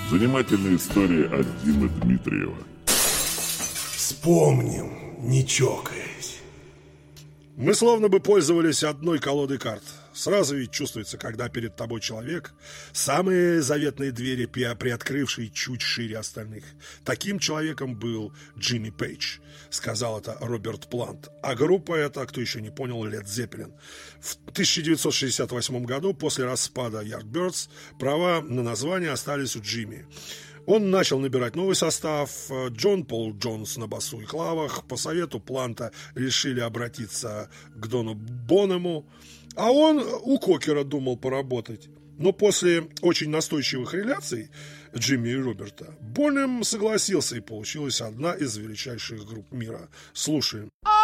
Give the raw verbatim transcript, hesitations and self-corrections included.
Занимательная история от Димы Дмитриева. Вспомним, не чокаясь. Мы словно бы пользовались одной колодой карт. Сразу ведь чувствуется, когда перед тобой человек, самые заветные двери приоткрывший чуть шире остальных. Таким человеком был Джимми Пейдж, сказал это Роберт Плант. А группа эта, кто еще не понял, Led Zeppelin. В тысяча девятьсот шестьдесят восьмом году, после распада Yardbirds, права на название остались у Джимми. Он начал набирать новый состав. Джон Пол Джонс на басу и клавах. По совету Планта решили обратиться к Дону Бонему. А он у Кокера думал поработать. Но после очень настойчивых реляций Джимми и Роберта Бонем согласился, и получилась одна из величайших групп мира. Слушаем.